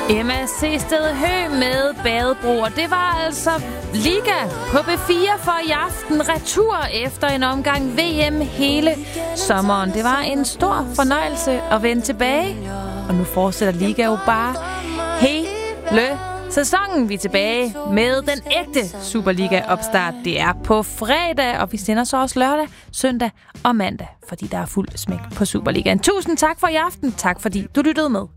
Emma Sted Hø med Badebro, og det var altså Liga på B4 for i aften. Retur efter en omgang VM hele sommeren. Det var en stor fornøjelse at vende tilbage, og nu fortsætter Liga jo bare hele sæsonen. Vi er tilbage med den ægte Superliga-opstart. Det er på fredag, og vi sender så også lørdag, søndag og mandag, fordi der er fuld smæk på Superligaen. Tusind tak for i aften. Tak fordi du lyttede med.